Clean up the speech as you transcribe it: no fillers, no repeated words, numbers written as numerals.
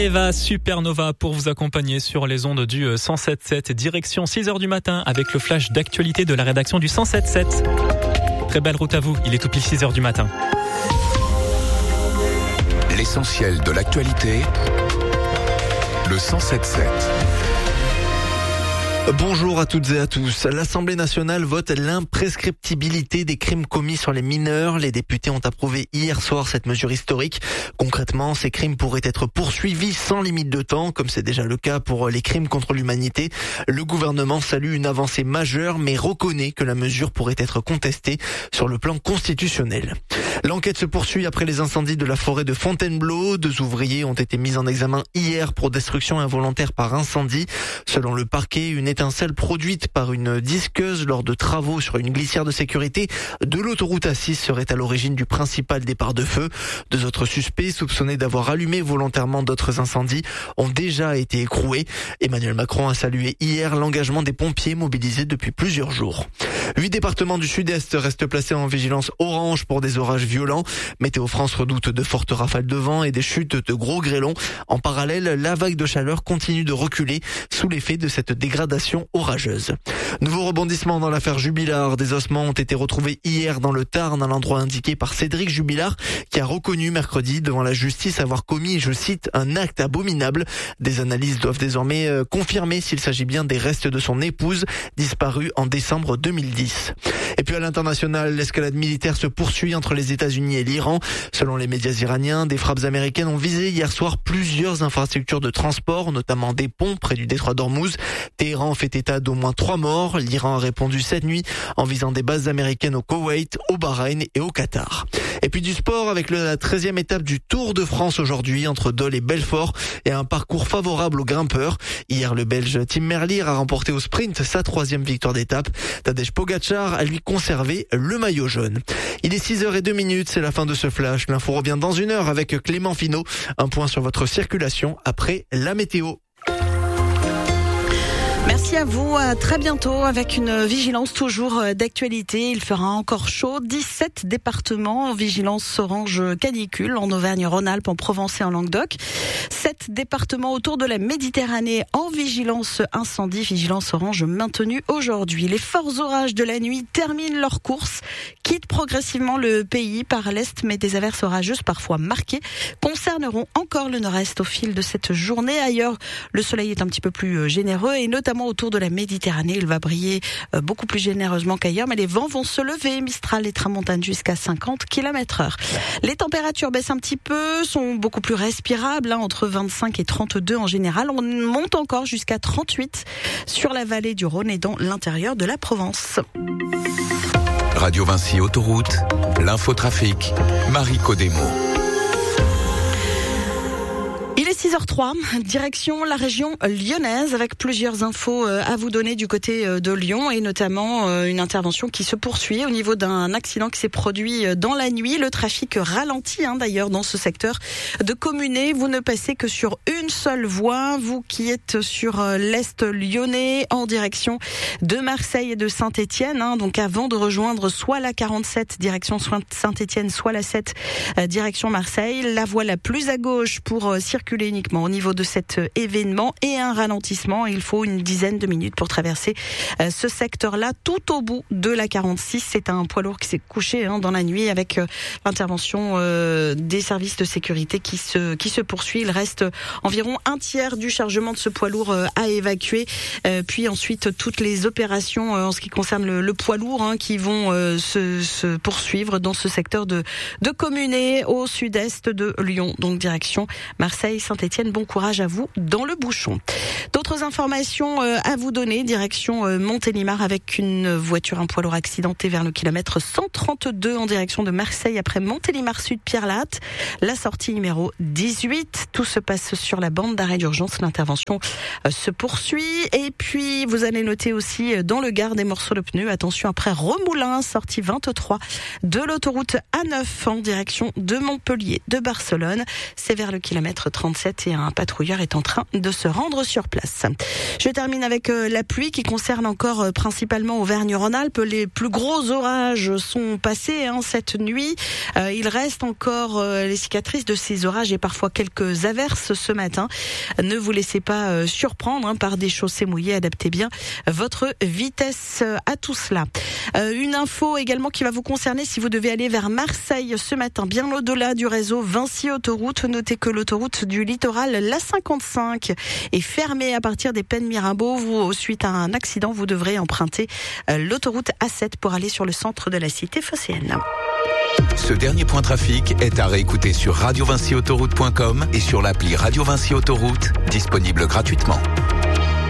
Eva Supernova pour vous accompagner sur les ondes du 107.7, direction 6h du matin avec le flash d'actualité de la rédaction du 107.7. Très belle route à vous, il est tout pile 6h du matin. L'essentiel de l'actualité, le 107.7. Bonjour à toutes et à tous. L'Assemblée nationale vote l'imprescriptibilité des crimes commis sur les mineurs. Les députés ont approuvé hier soir cette mesure historique. Concrètement, ces crimes pourraient être poursuivis sans limite de temps, comme c'est déjà le cas pour les crimes contre l'humanité. Le gouvernement salue une avancée majeure, mais reconnaît que la mesure pourrait être contestée sur le plan constitutionnel. L'enquête se poursuit après les incendies de la forêt de Fontainebleau. 2 ouvriers ont été mis en examen hier pour destruction involontaire par incendie. Selon le parquet, une étincelle produite par une disqueuse lors de travaux sur une glissière de sécurité de l'autoroute A6 serait à l'origine du principal départ de feu. 2 autres suspects soupçonnés d'avoir allumé volontairement d'autres incendies ont déjà été écroués. Emmanuel Macron a salué hier l'engagement des pompiers mobilisés depuis plusieurs jours. 8 départements du sud-est restent placés en vigilance orange pour des orages violents. Météo France redoute de fortes rafales de vent et des chutes de gros grêlons. En parallèle, la vague de chaleur continue de reculer sous l'effet de cette dégradation orageuse. Nouveau rebondissement dans l'affaire Jubilard. Des ossements ont été retrouvés hier dans le Tarn, à l'endroit indiqué par Cédric Jubilard, qui a reconnu mercredi devant la justice avoir commis, je cite, un acte abominable. Des analyses doivent désormais confirmer s'il s'agit bien des restes de son épouse, disparue en décembre 2010. Et puis à l'international, l'escalade militaire se poursuit entre les États-Unis et l'Iran. Selon les médias iraniens, des frappes américaines ont visé hier soir plusieurs infrastructures de transport, notamment des ponts près du détroit d'Ormuz. Téhéran fait état d'au moins 3 morts. L'Iran a répondu cette nuit en visant des bases américaines au Koweït, au Bahreïn et au Qatar. Et puis du sport avec la 13e étape du Tour de France aujourd'hui entre Dole et Belfort et un parcours favorable aux grimpeurs. Hier, le Belge Tim Merlier a remporté au sprint sa 3e victoire d'étape. Tadej Pogacar a lui conservé le maillot jaune. Il est 6h02, c'est la fin de ce flash. L'info revient dans 1 heure avec Clément Finot. Un point sur votre circulation après la météo. Merci à vous, à très bientôt avec une vigilance toujours d'actualité. Il fera encore chaud, 17 départements en vigilance orange canicule en Auvergne-Rhône-Alpes, en Provence et en Languedoc. 7 départements autour de la Méditerranée en vigilance incendie, vigilance orange maintenue aujourd'hui. Les forts orages de la nuit terminent leur course, quittent progressivement le pays par l'est, mais des averses orageuses parfois marquées concerneront encore le nord-est au fil de cette journée. Ailleurs, le soleil est un petit peu plus généreux et notamment autour de la Méditerranée. Il va briller beaucoup plus généreusement qu'ailleurs, mais les vents vont se lever. Mistral et tramontane jusqu'à 50 km/h. Les températures baissent un petit peu, sont beaucoup plus respirables, entre 25 et 32 en général. On monte encore jusqu'à 38 sur la vallée du Rhône et dans l'intérieur de la Provence. Radio Vinci Autoroute, l'infotrafic, Marie Codemo. Il est 6h03, direction la région lyonnaise avec plusieurs infos à vous donner du côté de Lyon et notamment une intervention qui se poursuit au niveau d'un accident qui s'est produit dans la nuit. Le trafic ralentit d'ailleurs dans ce secteur de Communé. Vous ne passez que sur une seule voie, vous qui êtes sur l'est lyonnais en direction de Marseille et de Saint-Étienne. Donc avant de rejoindre soit la 47 direction Saint-Étienne, soit la 7 direction Marseille, la voie la plus à gauche pour circuler uniquement au niveau de cet événement et un ralentissement. Il faut une dizaine de minutes pour traverser ce secteur-là tout au bout de la 46. C'est un poids lourd qui s'est couché dans la nuit avec l'intervention des services de sécurité qui se poursuit. Il reste environ un tiers du chargement de ce poids lourd à évacuer. Puis ensuite, toutes les opérations en ce qui concerne le poids lourd qui vont se poursuivre dans ce secteur de Communé au sud-est de Lyon. Donc direction Marseille, Saint-Étienne, bon courage à vous dans le bouchon. D'autres informations à vous donner, direction Montélimar avec une voiture, un poids lourd accidenté vers le kilomètre 132 en direction de Marseille après Montélimar Sud Pierre-Latte, la sortie numéro 18. Tout se passe sur la bande d'arrêt d'urgence, l'intervention se poursuit. Et puis vous allez noter aussi dans le Gard des morceaux de pneus, attention après Remoulins, sortie 23 de l'autoroute A9 en direction de Montpellier, de Barcelone, c'est vers le kilomètre 30. 57 et un patrouilleur est en train de se rendre sur place. Je termine avec la pluie qui concerne encore principalement Auvergne-Rhône-Alpes. Les plus gros orages sont passés cette nuit. Il reste encore les cicatrices de ces orages et parfois quelques averses ce matin. Ne vous laissez pas surprendre par des chaussées mouillées. Adaptez bien votre vitesse à tout cela. Une info également qui va vous concerner si vous devez aller vers Marseille ce matin, bien au-delà du réseau Vinci Autoroute. Notez que l'autoroute du littoral, l'A55, est fermée à partir des Pennes Mirabeau. Suite à un accident, vous devrez emprunter l'autoroute A7 pour aller sur le centre de la cité phocéenne. Ce dernier point trafic est à réécouter sur radiovinciautoroute.com et sur l'appli Radio Vinci Autoroute, disponible gratuitement.